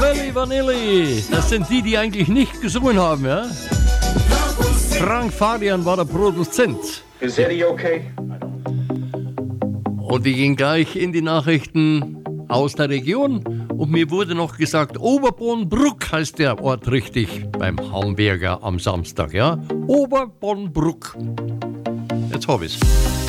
Milli Vanilli. Das sind die eigentlich nicht gesungen haben, ja? Frank Farian war der Produzent. Is Eddie okay? Und wir gehen gleich in die Nachrichten aus der Region. Und mir wurde noch gesagt, Oberbonnbruck heißt der Ort richtig beim Hamburger am Samstag, ja? Oberbonnbruck. Jetzt hab ich's.